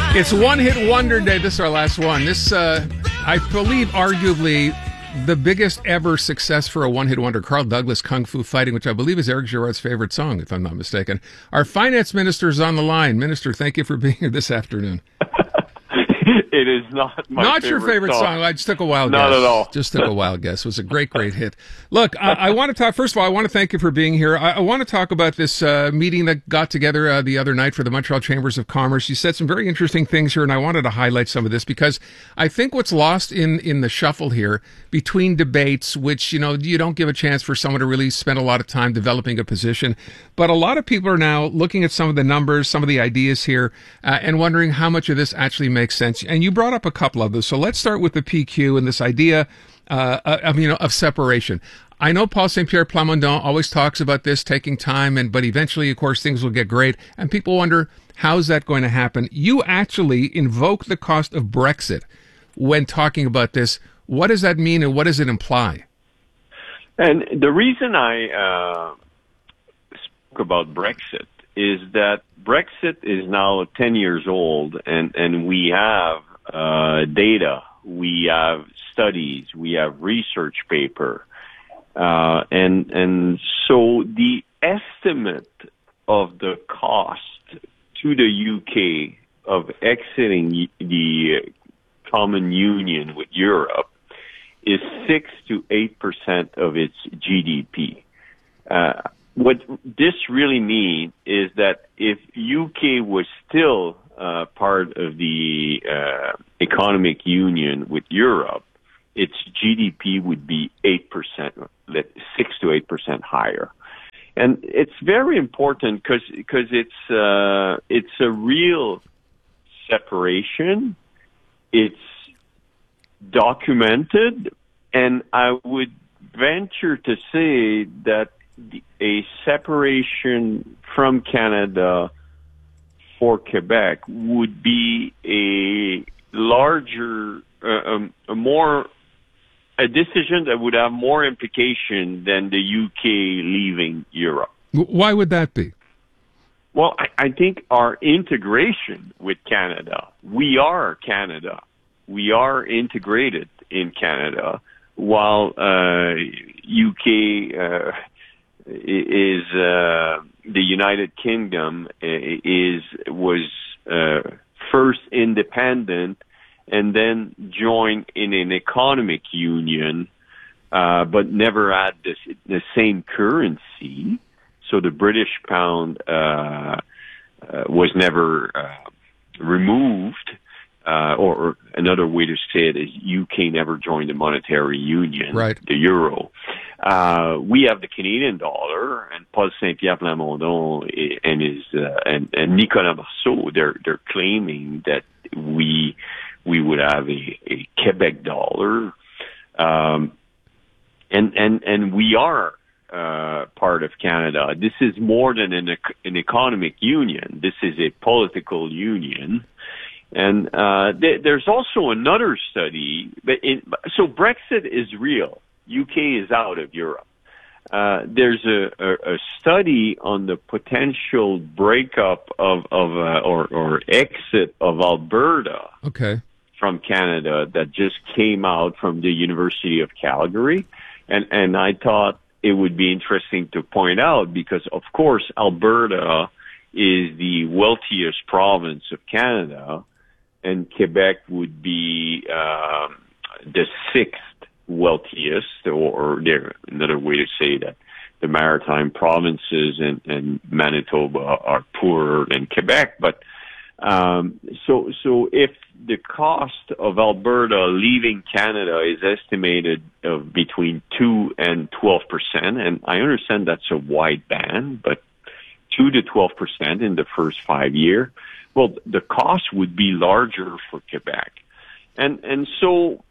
It's One Hit Wonder Day. This is our last one. This, I believe, arguably the biggest ever success for a one-hit wonder, Carl Douglas, Kung Fu Fighting, which I believe is Eric Girard's favorite song, if I'm not mistaken. Our finance minister is on the line. Minister, thank you for being here this afternoon. It is not my Not your favorite song. I just took a wild guess. Not at all. Just took a wild guess. It was a great, great hit. Look, I want to talk, first of all, I want to thank you for being here. I want to talk about this meeting that got together the other night for the Montreal Chambers of Commerce. You said some very interesting things here, and I wanted to highlight some of this because I think what's lost in the shuffle here between debates, which, you know, you don't give a chance for someone to really spend a lot of time developing a position. But a lot of people are now looking at some of the numbers, some of the ideas here, and wondering how much of this actually makes sense. And you brought up a couple of those. So let's start with the PQ and this idea of separation. I know Paul Saint-Pierre Plamondon always talks about this taking time, but eventually, of course, things will get great. And people wonder, how's that going to happen? You actually invoke the cost of Brexit when talking about this. What does that mean, and what does it imply? And the reason I spoke about Brexit is that Brexit is now 10 years old, and we have data, we have studies, we have research paper, and so the estimate of the cost to the UK of exiting the common union with Europe is 6 to 8% of its GDP. What this really means is that if UK was still part of the economic union with Europe, its GDP would be 8%, 6 to 8% higher. And it's very important because it's a real separation. It's documented, and I would venture to say that a separation from Canada for Quebec would be a larger, a decision that would have more implication than the UK leaving Europe. Why would that be? Well, I think our integration with Canada, we are Canada. We are integrated in Canada, while UK is the United Kingdom was first independent and then joined in an economic union, but never had the same currency. So the British pound was never removed. Or another way to say it is UK never joined the monetary union, right, the euro. We have the Canadian dollar, and Paul Saint-Pierre Plamondon and Nicolas Marceau, they're claiming that we would have a Quebec dollar, and we are part of Canada. This is more than an economic union. This is a political union. And there's also another study. So Brexit is real. UK is out of Europe. There's a study on the potential breakup or exit of Alberta from Canada that just came out from the University of Calgary. And I thought it would be interesting to point out because, of course, Alberta is the wealthiest province of Canada, and Quebec would be the sixth wealthiest, or another way to say that the maritime provinces and Manitoba are poorer than Quebec. But so if the cost of Alberta leaving Canada is estimated of between 2 and 12%, and I understand that's a wide band, but 2 to 12% in the first 5 years, well, the cost would be larger for Quebec. And so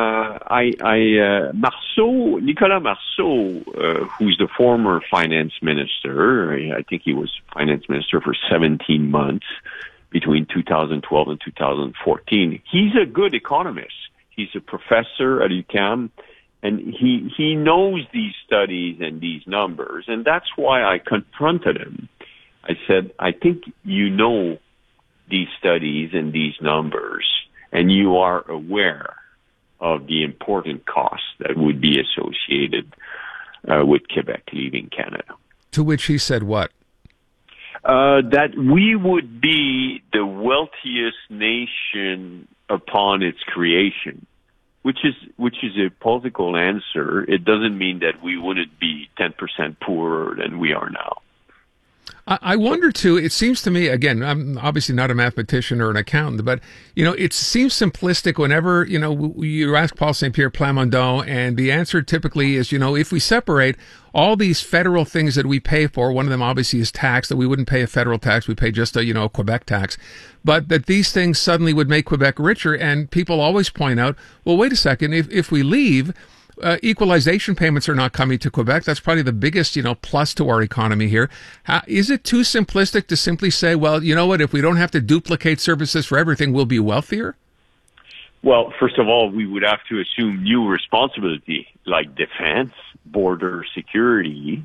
Nicolas Marceau, who's the former finance minister, I think he was finance minister for 17 months between 2012 and 2014. He's a good economist. He's a professor at UQAM, and he knows these studies and these numbers, and that's why I confronted him. I said, I think you know these studies and these numbers, and you are aware of the important costs that would be associated with Quebec leaving Canada. To which he said what? That we would be the wealthiest nation upon its creation, which is a political answer. It doesn't mean that we wouldn't be 10% poorer than we are now. I wonder, too, it seems to me, again, I'm obviously not a mathematician or an accountant, but, it seems simplistic whenever, you ask Paul St. Pierre Plamondon, and the answer typically is, if we separate all these federal things that we pay for, one of them obviously is tax, that we wouldn't pay a federal tax, we pay just a Quebec tax, but that these things suddenly would make Quebec richer, and people always point out, well, wait a second, if we leave, equalization payments are not coming to Quebec. That's probably the biggest, plus to our economy here. Is it too simplistic to simply say, well, you know what, if we don't have to duplicate services for everything, we'll be wealthier? Well, first of all, we would have to assume new responsibility like defense, border security,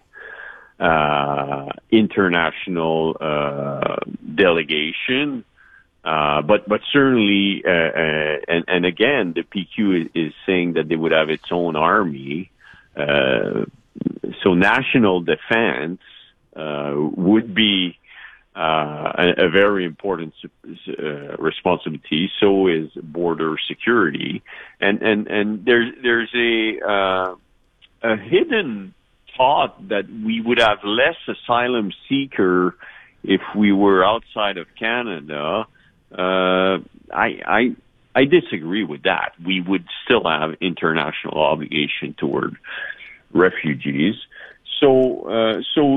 international delegation. But certainly, and again, the PQ is saying that they would have its own army. So national defense would be a very important responsibility. So is border security, and there's a hidden thought that we would have less asylum seeker if we were outside of Canada. I disagree with that. We would still have international obligation toward refugees. So